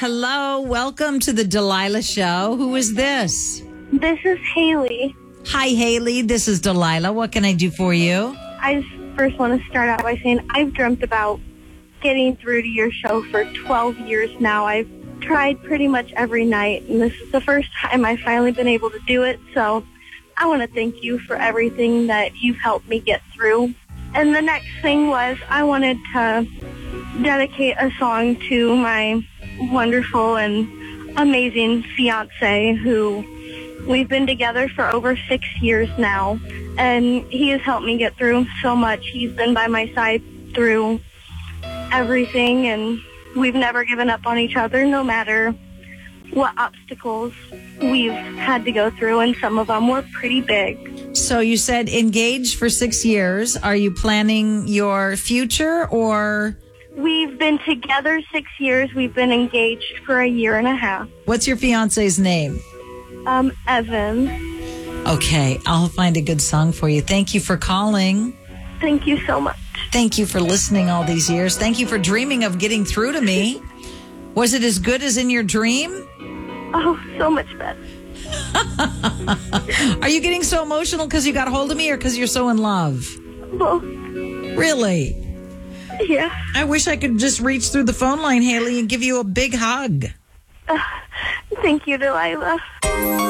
Hello. Welcome to the Delilah Show. Who is this? This is Haley. Hi, Haley. This is Delilah. What can I do for you? I just first want to start out by saying I've dreamt about getting through to your show for 12 years now. I've tried pretty much every night, and this is the first time I've finally been able to do it. So I want to thank you for everything that you've helped me get through. And the next thing was I wanted to dedicate a song to my wonderful and amazing fiance who we've been together for over 6 years now, and he has helped me get through so much. He's been by my side through everything, and we've never given up on each other no matter what obstacles we've had to go through, and some of them were pretty big. So you said engaged for 6 years. Are you planning your future or? We've been together 6 years. We've been engaged for a year and a half. What's your fiance's name? Evan. Okay, I'll find a good song for you. Thank you for calling. Thank you so much. Thank you for listening all these years. Thank you for dreaming of getting through to me. Was it as good as in your dream? Oh, so much better. Are you getting so emotional because you got a hold of me or because you're so in love? Both. Really? Yeah. I wish I could just reach through the phone line, Haley, and give you a big hug. Thank you, Delilah.